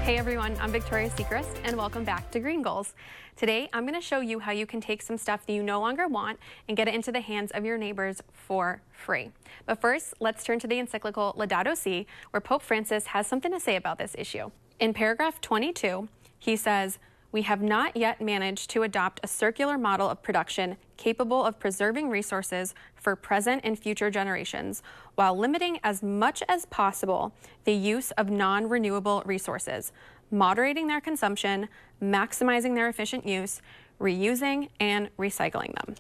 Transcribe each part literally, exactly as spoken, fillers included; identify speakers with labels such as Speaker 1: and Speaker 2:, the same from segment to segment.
Speaker 1: Hey everyone, I'm Victoria Sechrist and welcome back to Green Goals. Today I'm going to show you how you can take some stuff that you no longer want and get it into the hands of your neighbors for free. But first, let's turn to the encyclical Laudato Si, where Pope Francis has something to say about this issue. In paragraph twenty-two, he says, "We have not yet managed to adopt a circular model of production capable of preserving resources for present and future generations, while limiting as much as possible the use of non-renewable resources, moderating their consumption, maximizing their efficient use, reusing, and recycling them."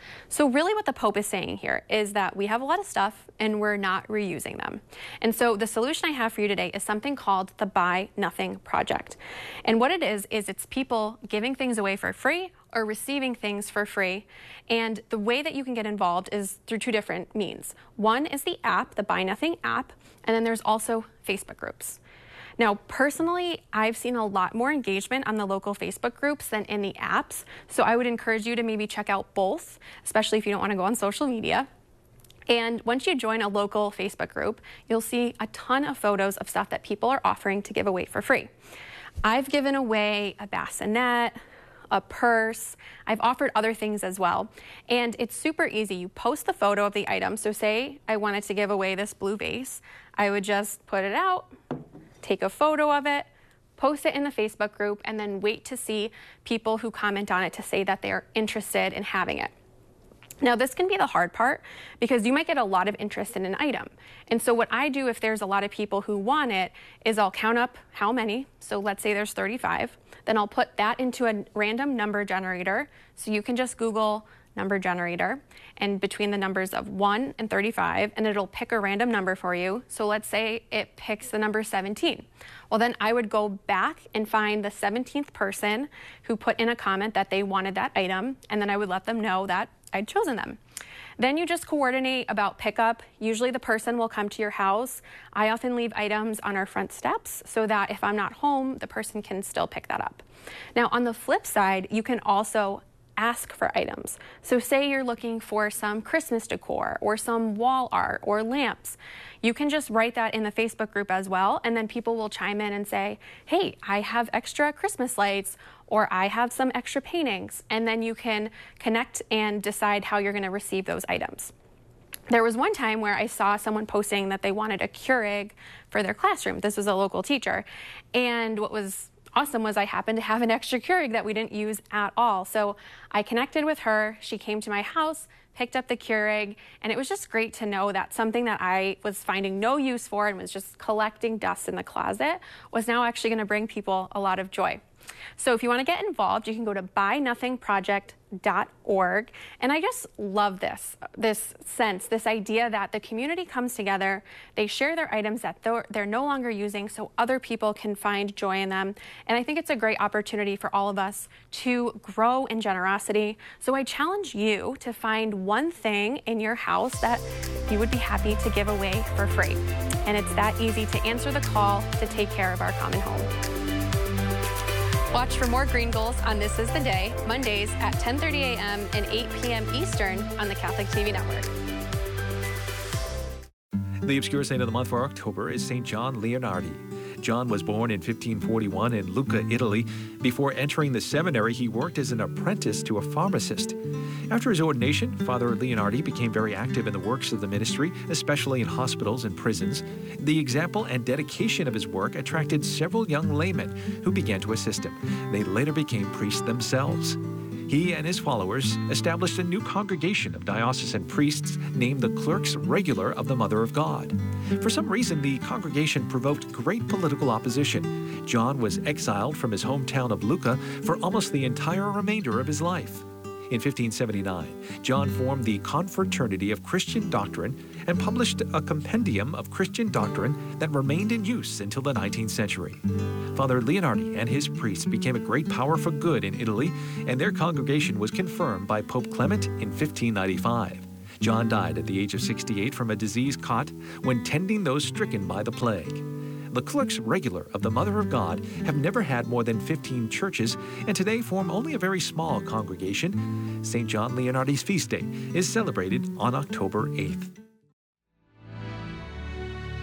Speaker 1: So really what the Pope is saying here is that we have a lot of stuff and we're not reusing them. And so the solution I have for you today is something called the Buy Nothing Project. And what it is, is it's people giving things away for free or receiving things for free. And the way that you can get involved is through two different means. One is the app, the Buy Nothing app, and then there's also Facebook groups. Now, personally, I've seen a lot more engagement on the local Facebook groups than in the apps, so I would encourage you to maybe check out both, especially if you don't want to go on social media. And once you join a local Facebook group, you'll see a ton of photos of stuff that people are offering to give away for free. I've given away a bassinet, a purse. I've offered other things as well. And it's super easy. You post the photo of the item. So say I wanted to give away this blue vase. I would just put it out, take a photo of it, post it in the Facebook group, and then wait to see people who comment on it to say that they're interested in having it. Now, this can be the hard part because you might get a lot of interest in an item. And so what I do if there's a lot of people who want it is I'll count up how many. So let's say there's thirty-five. Then I'll put that into a random number generator. So you can just Google number generator and between the numbers of one and thirty-five, and it'll pick a random number for you. So let's say it picks the number seventeen. Well, then I would go back and find the seventeenth person who put in a comment that they wanted that item, and then I would let them know that I'd chosen them. Then you just coordinate about pickup. Usually the person will come to your house. I often leave items on our front steps so that if I'm not home, the person can still pick that up. Now, on the flip side, you can also ask for items. So say you're looking for some Christmas decor or some wall art or lamps. You can just write that in the Facebook group as well, and then people will chime in and say, hey, I have extra Christmas lights, or I have some extra paintings, and then you can connect and decide how you're going to receive those items. There was one time where I saw someone posting that they wanted a Keurig for their classroom. This was a local teacher, and what was awesome was I happened to have an extra Keurig that we didn't use at all. So I connected with her. She came to my house, picked up the Keurig, and it was just great to know that something that I was finding no use for and was just collecting dust in the closet was now actually going to bring people a lot of joy. So if you want to get involved, you can go to buy nothing project dot org. And I just love this, this sense, this idea that the community comes together, they share their items that they're no longer using so other people can find joy in them. And I think it's a great opportunity for all of us to grow in generosity. So I challenge you to find one thing in your house that you would be happy to give away for free. And it's that easy to answer the call to take care of our common home. Watch for more Green Goals on This Is the Day, Mondays at ten thirty a m and eight p m Eastern on the Catholic T V Network.
Speaker 2: The obscure saint of the month for October is Saint John Leonardi. John was born in fifteen forty-one in Lucca, Italy. Before entering the seminary, he worked as an apprentice to a pharmacist. After his ordination, Father Leonardi became very active in the works of the ministry, especially in hospitals and prisons. The example and dedication of his work attracted several young laymen who began to assist him. They later became priests themselves. He and his followers established a new congregation of diocesan priests named the Clerks Regular of the Mother of God. For some reason, the congregation provoked great political opposition. John was exiled from his hometown of Lucca for almost the entire remainder of his life. In fifteen seventy-nine, John formed the Confraternity of Christian Doctrine and published a compendium of Christian doctrine that remained in use until the nineteenth century. Father Leonardi and his priests became a great power for good in Italy, and their congregation was confirmed by Pope Clement in fifteen ninety-five. John died at the age of sixty-eight from a disease caught when tending those stricken by the plague. The Clerks Regular of the Mother of God have never had more than fifteen churches and today form only a very small congregation. Saint John Leonardi's feast day is celebrated on October eighth.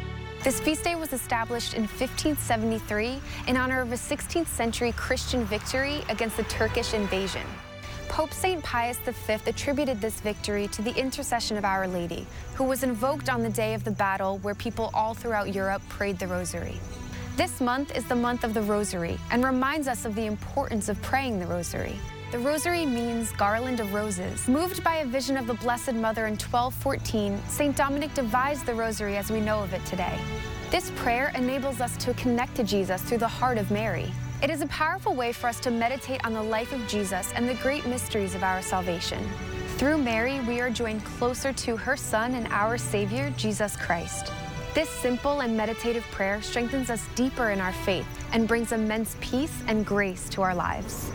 Speaker 3: This feast day was established in fifteen seventy-three in honor of a sixteenth century Christian victory against the Turkish invasion. Pope Saint Pius the Fifth attributed this victory to the intercession of Our Lady, who was invoked on the day of the battle where people all throughout Europe prayed the Rosary. This month is the month of the Rosary and reminds us of the importance of praying the Rosary. The Rosary means garland of roses. Moved by a vision of the Blessed Mother in twelve fourteen, Saint Dominic devised the Rosary as we know of it today. This prayer enables us to connect to Jesus through the heart of Mary. It is a powerful way for us to meditate on the life of Jesus and the great mysteries of our salvation. Through Mary, we are joined closer to her Son and our Savior, Jesus Christ. This simple and meditative prayer strengthens us deeper in our faith and brings immense peace and grace to our lives.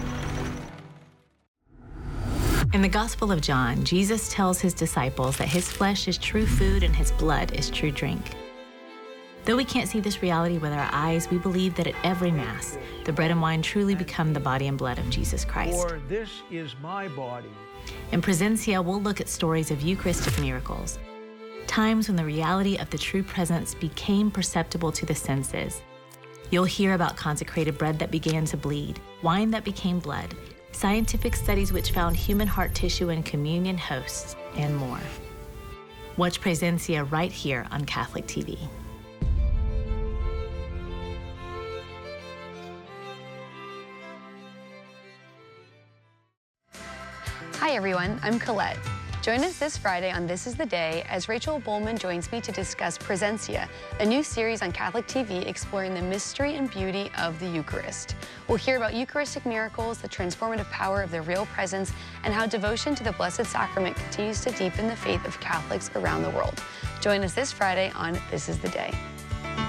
Speaker 4: In the Gospel of John, Jesus tells his disciples that his flesh is true food and his blood is true drink. Though we can't see this reality with our eyes, we believe that at every Mass, the bread and wine truly become the body and blood of Jesus Christ.
Speaker 5: For this is my body.
Speaker 4: In Presencia, we'll look at stories of Eucharistic miracles, times when the reality of the true presence became perceptible to the senses. You'll hear about consecrated bread that began to bleed, wine that became blood, scientific studies which found human heart tissue in communion hosts, and more. Watch Presencia right here on Catholic T V.
Speaker 6: Hi everyone, I'm Colette. Join us this Friday on This Is the Day as Rachel Bowman joins me to discuss Presencia, a new series on Catholic T V exploring the mystery and beauty of the Eucharist. We'll hear about Eucharistic miracles, the transformative power of the real presence, and how devotion to the Blessed Sacrament continues to deepen the faith of Catholics around the world. Join us this Friday on This Is the Day.